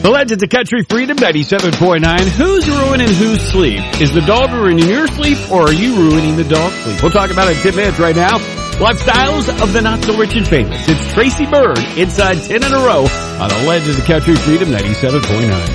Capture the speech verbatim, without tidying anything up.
The Legends of Country Freedom ninety-seven point nine. Who's ruining whose sleep? Is the dog ruining your sleep, or are you ruining the dog's sleep? We'll talk about it in ten minutes right now. Lifestyles of the not-so-rich and famous. It's Tracy Byrd inside ten in a row on the Legends of Country Freedom ninety-seven point nine.